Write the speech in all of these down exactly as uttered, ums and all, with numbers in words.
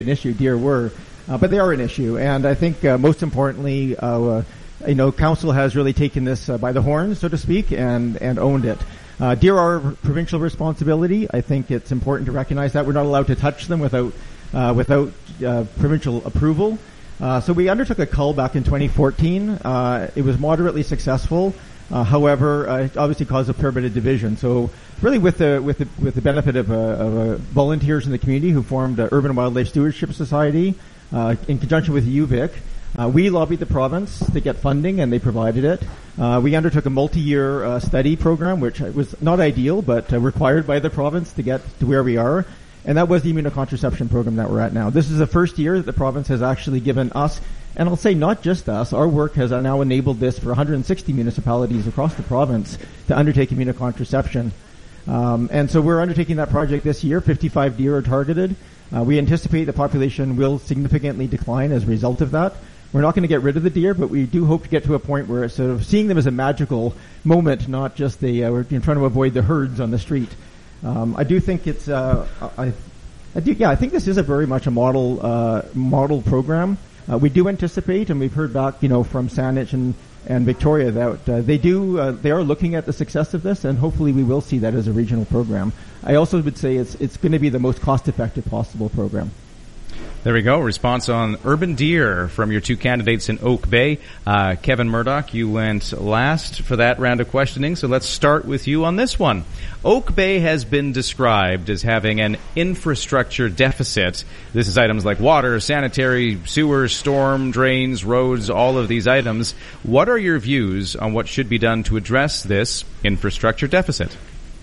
an issue, deer were, uh, but they are an issue. And I think uh, most importantly, uh, you know, council has really taken this uh, by the horns, so to speak, and, and owned it. Uh, deer are provincial responsibility. I think it's important to recognize that. We're not allowed to touch them without uh, without uh, provincial approval. Uh, so we undertook a cull back in twenty fourteen. Uh, it was moderately successful. Uh, however, uh, it obviously caused a fair bit of division. So really with the with the, with the benefit of, uh, of uh, volunteers in the community who formed uh, Urban Wildlife Stewardship Society uh, in conjunction with U V I C, Uh, we lobbied the province to get funding, and they provided it. Uh, we undertook a multi-year uh, study program, which was not ideal, but uh, required by the province to get to where we are. And that was the immunocontraception program that we're at now. This is the first year that the province has actually given us, and I'll say not just us, our work has now enabled this for one hundred sixty municipalities across the province to undertake immunocontraception. Um, and so we're undertaking that project this year. fifty-five deer are targeted. Uh, we anticipate the population will significantly decline as a result of that. We're not going to get rid of the deer, but we do hope to get to a point where it's sort of seeing them as a magical moment, not just the, uh, we're you know, trying to avoid the herds on the street. Um, I do think it's, uh, I, I do, yeah, I think this is a very much a model, uh, model program. Uh, we do anticipate, and we've heard back, you know, from Saanich and, and Victoria that, uh, they do, uh, they are looking at the success of this, and hopefully we will see that as a regional program. I also would say it's, it's going to be the most cost-effective possible program. There we go. Response on urban deer from your two candidates in Oak Bay. Uh, Kevin Murdoch, you went last for that round of questioning, so let's start with you on this one. Oak Bay has been described as having an infrastructure deficit. This is items like water, sanitary, sewers, storm drains, roads, all of these items. What are your views on what should be done to address this infrastructure deficit?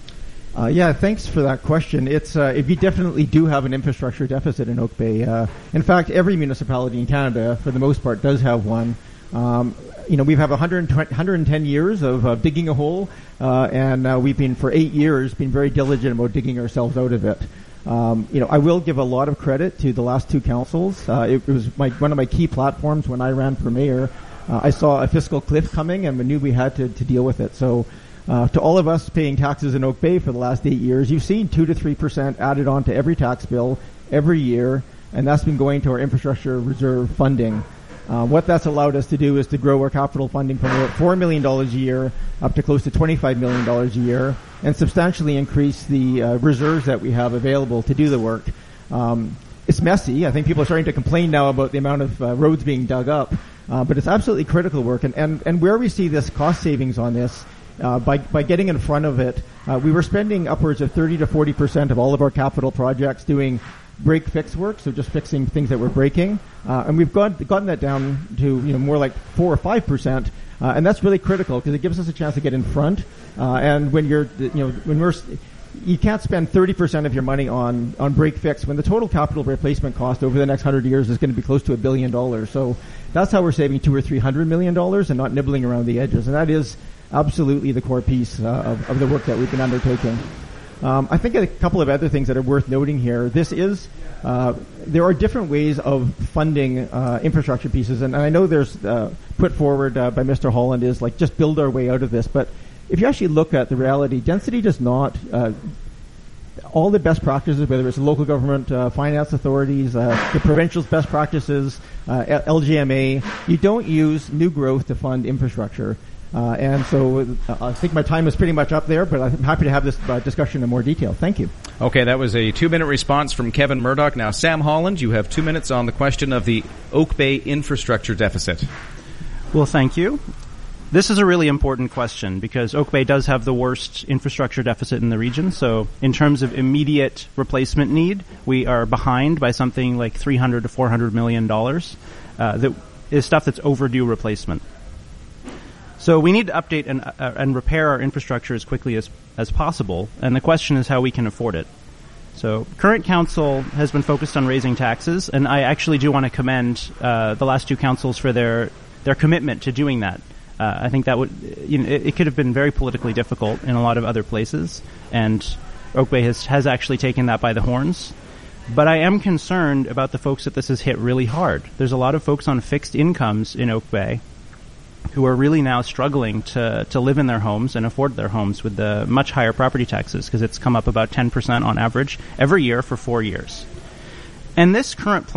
Uh, yeah, thanks for that question. It's uh, we definitely do have an infrastructure deficit in Oak Bay. Uh, in fact, every municipality in Canada, for the most part, does have one. Um, you know, we have one hundred twenty, one hundred ten years of uh, digging a hole, uh, and uh, we've been for eight years been very diligent about digging ourselves out of it. Um, you know, I will give a lot of credit to the last two councils. Uh, it, it was my, one of my key platforms when I ran for mayor. Uh, I saw a fiscal cliff coming, and we knew we had to, to deal with it. So. Uh, to all of us paying taxes in Oak Bay for the last eight years, you've seen two to three percent added on to every tax bill every year, and that's been going to our infrastructure reserve funding. Uh, what that's allowed us to do is to grow our capital funding from about four million dollars a year up to close to twenty-five million dollars a year, and substantially increase the uh, reserves that we have available to do the work. Um, it's messy. I think people are starting to complain now about the amount of uh, roads being dug up, uh, but it's absolutely critical work. And, and, and where we see this cost savings on this, Uh, by, by getting in front of it, uh, we were spending upwards of thirty to forty percent of all of our capital projects doing break-fix work, so just fixing things that were breaking. Uh, and we've got, gotten that down to, you know, more like four or five percent. Uh, and that's really critical because it gives us a chance to get in front. Uh, and when you're, you know, when we're, you can't spend thirty percent of your money on, on break-fix when the total capital replacement cost over the next hundred years is going to be close to a billion dollars. So that's how we're saving two or three hundred million dollars and not nibbling around the edges. And that is absolutely the core piece uh, of, of the work that we've been undertaking. Um, I think a couple of other things that are worth noting here. This is, uh, there are different ways of funding uh, infrastructure pieces, and, and I know there's uh, put forward uh, by Mister Holland is like just build our way out of this. But if you actually look at the reality, density does not. Uh, all the best practices, whether it's the local government uh, finance authorities, uh, the provincial's best practices, uh, L G M A, you don't use new growth to fund infrastructure. Uh, and so uh, I think my time is pretty much up there, but I'm happy to have this uh, discussion in more detail. Thank you. Okay, that was a two-minute response from Kevin Murdoch. Now, Sam Holland, you have two minutes on the question of the Oak Bay infrastructure deficit. Well, thank you. This is a really important question because Oak Bay does have the worst infrastructure deficit in the region. So in terms of immediate replacement need, we are behind by something like three hundred to four hundred million dollars. Uh, that is stuff that's overdue replacement. So we need to update and, uh, and repair our infrastructure as quickly as, as possible, and the question is how we can afford it. So current council has been focused on raising taxes, and I actually do want to commend uh, the last two councils for their their commitment to doing that. Uh, I think that would, you know, it, it could have been very politically difficult in a lot of other places, and Oak Bay has, has actually taken that by the horns. But I am concerned about the folks that this has hit really hard. There's a lot of folks on fixed incomes in Oak Bay who are really now struggling to, to live in their homes and afford their homes with the much higher property taxes because it's come up about ten percent on average every year for four years. And this current plan